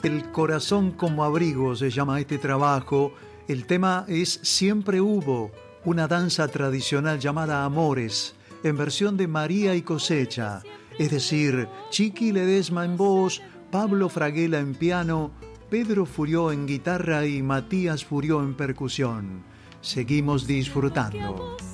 El corazón como abrigo se llama este trabajo. El tema es Siempre hubo, una danza tradicional llamada Amores, en versión de María y Cosecha, es decir, Chiqui Ledesma en voz, Pablo Fraguela en piano, Pedro Furió en guitarra y Matías Furió en percusión. Seguimos disfrutando.